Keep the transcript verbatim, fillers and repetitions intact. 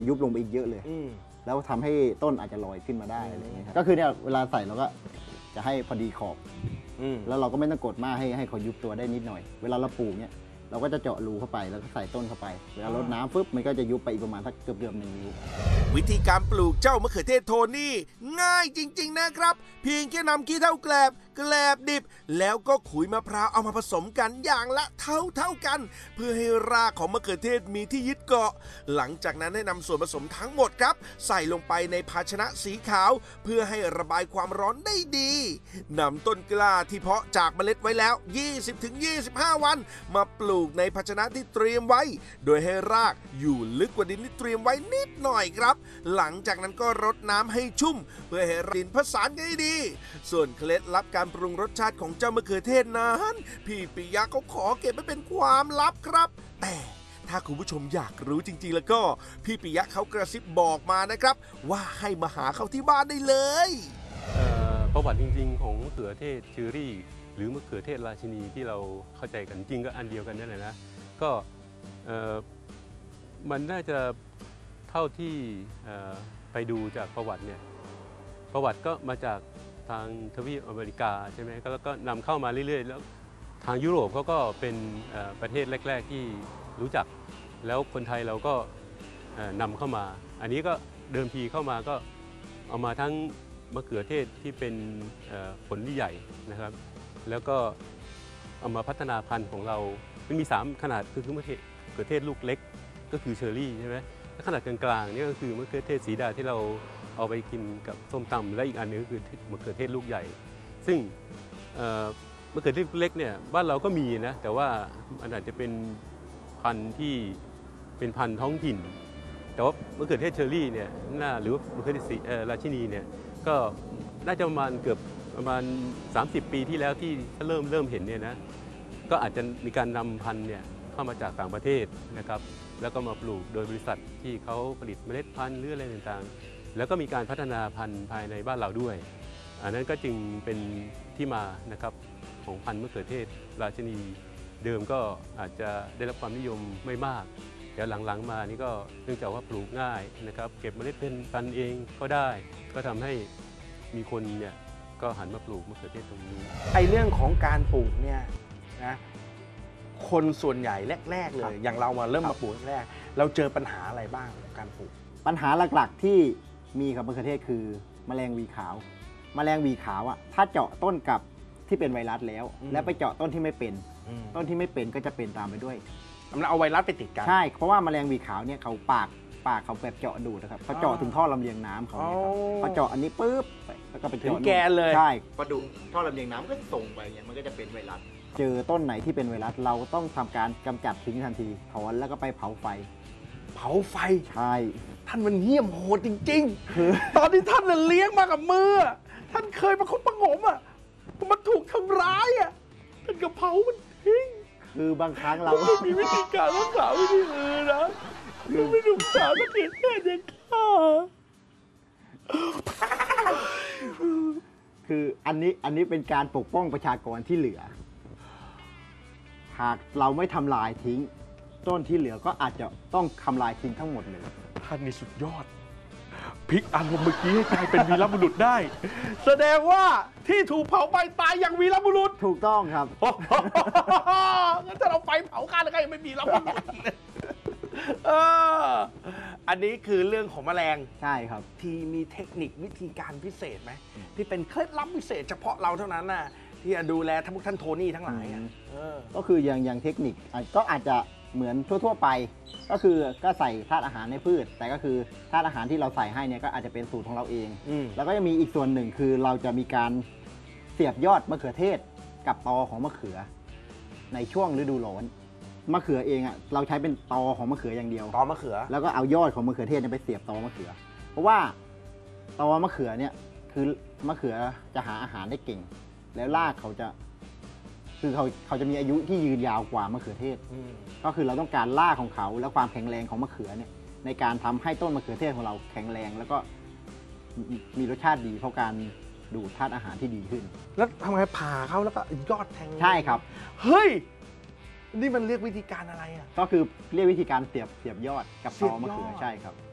ยุบลงไปอีกเยอะเลยแล้วทำให้ต้นอาจจะลอยขึ้นมาได้อะไรเงี้ยก็คือเนี่ยเวลาใส่เราก็จะให้พอดีขอบแล้วเราก็ไม่ต้องกดมากให้ให้เขายุบตัวได้นิดหน่อยเวลาเราปลูกเนี่ยเราก็จะเจาะรูเข้าไปแล้วก็ใส่ต้นเข้าไปเวลารดน้ำปุ๊บมันก็จะยุบไปอีกประมาณสักเกือบเกือบหนึ่งนิ้ววิธีการปลูกเจ้ามะเขือเทศโทนี่ง่ายจริงๆนะครับเพียงแค่นำขี้เถ้าแกลบแกลบดิบแล้วก็ขุยมะพร้าวเอามาผสมกันอย่างละเท่าเท่ากันเพื่อให้รากของมะเขือเทศมีที่ยึดเกาะหลังจากนั้นให้นำส่วนผสมทั้งหมดครับใส่ลงไปในภาชนะสีขาวเพื่อให้ระบายความร้อนได้ดีนำต้นกล้าที่เพาะจากเมล็ดไว้แล้ว ยี่สิบถึงยี่สิบห้า วันมาปลูกในภาชนะที่เตรียมไว้โดยให้รากอยู่ลึกกว่าดินที่เตรียมไว้นิดหน่อยครับหลังจากนั้นก็รดน้ำให้ชุ่มเพื่อให้ดินผสานกันให้ดีส่วนเคล็ดลับการปรุงรสชาติของเจ้ามะเขือเทศนั้นพี่ปิยะเขาขอเก็บไว้เป็นความลับครับแต่ถ้าคุณผู้ชมอยากรู้จริงๆแล้วก็พี่ปิยะเขากระซิบบอกมานะครับว่าให้มาหาเขาที่บ้านได้เลยประวัติจริงๆของมะเขือเทศเชอรี่หรือมะเขือเทศราชินีที่เราเข้าใจกันจริงก็อันเดียวกันนั่นแหละนะก็มันน่าจะเท่าที่ไปดูจากประวัติเนี่ยประวัติก็มาจากทางทวีปอเมริกาใช่ไหมแล้วก็นำเข้ามาเรื่อยๆแล้วทางยุโรปเขาก็เป็นประเทศแรกๆที่รู้จักแล้วคนไทยเราก็นำเข้ามาอันนี้ก็เดิมทีเข้ามาก็เอามาทั้งมะเขือเทศที่เป็นผลที่ใหญ่นะครับแล้วก็เอามาพัฒนาพันธุ์ของเรามันมีสามขนาดคือมะเขือเทศลูกเล็กก็คือเชอร์รี่ใช่ไหมขนาดกลางๆนี่ก็คือมะเขือเทศสีดาที่เราเอาไปกินกับส้มตำและอีกอันนึงก็คือมะเขือเทศลูกใหญ่ซึ่งมะเขือเทศเล็กเนี่ยบ้านเราก็มีนะแต่ว่ามันอาจจะเป็นพันธุ์ที่เป็นพันธุ์ท้องถิ่นแต่ว่ามะเขือเทศเชอร์รี่เนี่ยน่าหรือว่ามะเขือเทศราชินีเนี่ยก็น่าจะประมาณเกือบประมาณสามสิบปีที่แล้วที่เริ่มเริ่มเห็นเนี่ยนะก็อาจจะมีการนำพันธุ์เนี่ยเข้ามาจากต่างประเทศนะครับแล้วก็มาปลูกโดยบริษัทที่เขาผลิตเมล็ดพันธุ์หรืออะไรต่างๆแล้วก็มีการพัฒนาพันธุ์ภายในบ้านเราด้วยอันนั้นก็จึงเป็นที่มานะครับของพันธุ์มะเขือเทศราชินีเดิมก็อาจจะได้รับความนิยมไม่มากเดี๋ยวหลังๆมานี่ก็เนื่องจากว่าปลูกง่ายนะครับเก็บเมล็ดพันธุ์เองก็ได้ก็ทำให้มีคนเนี่ยก็หันมาปลูกมะเขือเทศตรงนี้ไอเรื่องของการปลูกเนี่ยนะคนส่วนใหญ่แรกๆเลยอย่างเรามาเริ่มมาปลูกแรกเราเจอปัญหาอะไรบ้างการปลูกปัญหาหลักๆที่มีกับมะเขือเทศคือแมลงวีขาวแมลงวีขาวอ่ะถ้าเจาะต้นกับที่เป็นไวรัสแล้วแล้วไปเจาะต้นที่ไม่เป็นต้นที่ไม่เป็นก็จะเป็นตามไปด้วยมันเอาไวรัสไปติดกันใช่เพราะว่าแมลงวีขาวเนี่ยเขาปากปากเขาแบบเจาะดูดนะครับเขาเจาะถึงท่อลำเลียงน้ำเขาเนี่ยครับพอเจาะอันนี้ปุ๊บแล้วก็ไปเจาะแกนเลยใช่พอดูท่อลำเลียงน้ำก็ส่งไปเนี่ยมันก็จะเป็นไวรัสเจอต้นไหนที่เป็นไวรัสเราต้องทำการกำจัดทิ้งทันทีถอนแล้วก็ไปเผาไฟเผาไฟใช่ท่านมันเหี้ยมโหดจริงๆคือตอนที่ท่านเลี้ยงมากับมือท่านเคยประคบประงมอ่ะมันถูกทำร้ายอ่ะท่านก็เผามันทิ้งคือบางครั้งเราไม่มีวิธีการรักษาวิธีอื่นนะคือไม่ถูกสารเกษตรยังฆ่าคืออันนี้อันนี้เป็นการปกป้องประชากรที่เหลือหากเราไม่ทำลายทิ้งต้นที่เหลือก็อาจจะต้องทำลายทิ้งทั้งหมดเลยท่านนี่สุดยอดพลิกอารมณ์เมื่อกี้ให้กลายเป็นวีรบุรุษได้แสดงว่าที่ถูกเผาไปตายอย่างวีรบุรุษถูกต้องครับงั้นถ้าเราไฟเผากันแล้วก็ยังไม่มีวีรบุรุษเอออันนี้คือเรื่องของแมลงใช่ครับที่มีเทคนิควิธีการพิเศษไหมที่เป็นเคล็ดลับพิเศษเฉพาะเราเท่านั้นน่ะที่จะดูแลทั้งพวกท่านโทนี่ทั้งหลายก็คืออย่างอย่างเทคนิคก็อาจจะเหมือนทั่วๆไปก็คือก็ใส่ธาตุอาหารในพืชแต่ก็คือธาตุอาหารที่เราใส่ให้เนี่ยก็อาจจะเป็นสูตรของเราเองแล้วก็จะมีอีกส่วนหนึ่งคือเราจะมีการเสียบยอดมะเขือเทศกับตอของมะเขือในช่วงฤดูร้อนมะเขือเองอ่ะเราใช้เป็นตอของมะเขืออย่างเดียวตอมะเขือแล้วก็เอายอดของมะเขือเทศไปเสียบตอมะเขือเพราะว่าตอมะเขือเนี่ยคือมะเขือจะหาอาหารได้เก่งแล้วรากเขาจะคือเขาเขาจะมีอายุที่ยืนยาวกว่ามะเขือเทศก็คือเราต้องการรากของเขาและความแข็งแรงของมะเขือเนี่ยในการทำให้ต้นมะเขือเทศของเราแข็งแรงแล้วก็มีรสชาติดีเพราะการดูดธาตุอาหารที่ดีขึ้นแล้วทำไงผ่าเขาแล้วก็ยอดแทงใช่ครับเฮ้ยนี่มันเรียกวิธีการอะไรอ่ะก็คือเรียกวิธีการเสียบเสียบยอดกับตอมะเขือใช่ครับ